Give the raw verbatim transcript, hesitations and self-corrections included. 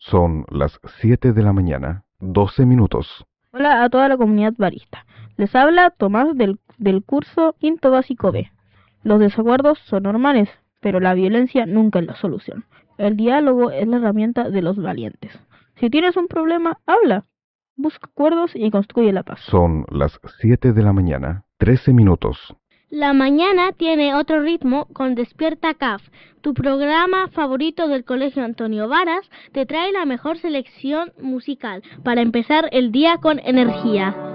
Son las siete de la mañana, doce minutos. Hola a toda la comunidad barista. Les habla Tomás del, del curso Quinto Básico B. Los desacuerdos son normales, pero la violencia nunca es la solución. El diálogo es la herramienta de los valientes. Si tienes un problema, habla. Busca acuerdos y construye la paz. Son las siete de la mañana, trece minutos. La mañana tiene otro ritmo con Despierta C A F. Tu programa favorito del Colegio Antonio Varas te trae la mejor selección musical para empezar el día con energía.